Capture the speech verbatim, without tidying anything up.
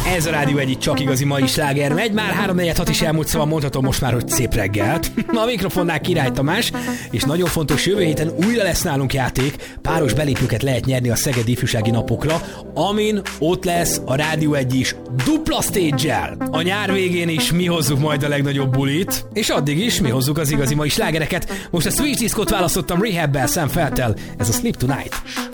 Ez a Rádió egy csak igazi mai sláger megy, már három negyven hat is elmúlt, szóval mondhatom most már, hogy szép reggelt. A mikrofonnál Király Tamás, és nagyon fontos, jövő héten újra lesz nálunk játék, páros belépőket lehet nyerni a Szegedi Ifjúsági Napokra, amin ott lesz a Rádió egy is dupla stage-el. A nyár végén is mi hozzuk majd a legnagyobb bulit, és addig is mi hozzuk az igazi mai slágereket. Most a Switch Discot választottam Rehab-bel, Sam Feltel, ez a Sleep Tonight.